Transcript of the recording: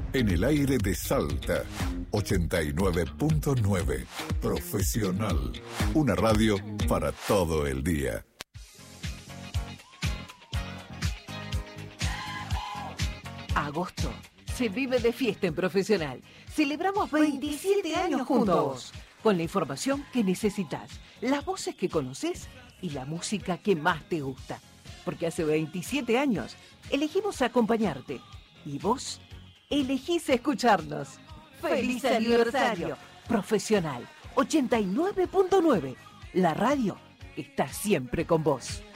En el aire de Salta, 89.9. Profesional. Una radio para todo el día. Agosto se vive de fiesta en Profesional. Celebramos 27 años juntos, con la información que necesitas, las voces que conoces y la música que más te gusta. Porque hace 27 años elegimos acompañarte y vos elegís escucharnos. ¡Feliz aniversario! Profesional 89.9. La radio está siempre con vos.